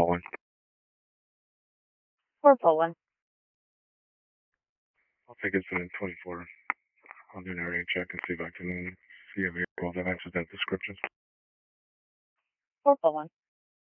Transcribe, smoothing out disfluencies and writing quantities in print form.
one. 441. I'll take incident 24. I'll do an area check and see if I can see a vehicle that matches that description. 441.